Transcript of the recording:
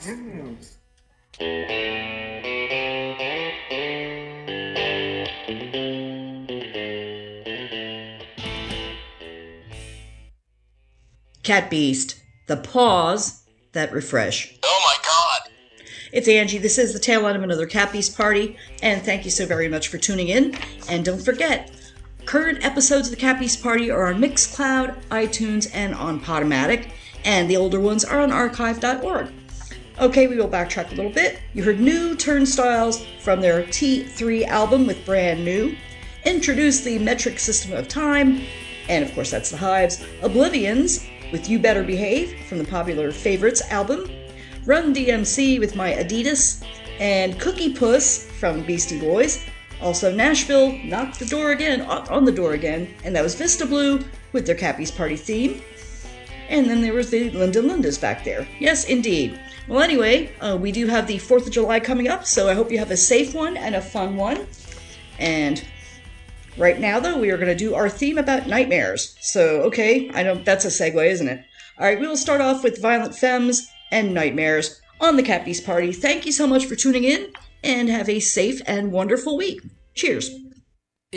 Cat Beast, the paws that refresh. Oh my god! It's Angie. This is the tail end of another Cat Beast party, and thank you so very much for tuning in. And don't forget, current episodes of the Cat Beast Party are on Mixcloud, iTunes, and on Podomatic, and the older ones are on archive.org. Okay, we will backtrack a little bit. You heard New Turnstiles from their T3 album with Brand New, introduced the metric system of time, and of course that's the Hives, Oblivions with You Better Behave from the Popular Favorites album, Run DMC with My Adidas, and Cookie Puss from Beastie Boys. Also Nashville knocked the door again, on the door again, and that was Vista Blue with their Cat Beast Party theme. And then there was the Linda Lindas back there. Yes, indeed. Well, anyway, we do have the 4th of July coming up, so I hope you have a safe one and a fun one. And right now, though, we are going to do our theme about nightmares. So, okay, I know that's a segue, isn't it? All right, we will start off with Violent Femmes and Nightmares on the Cat Beast Party. Thank you so much for tuning in, and have a safe and wonderful week. Cheers.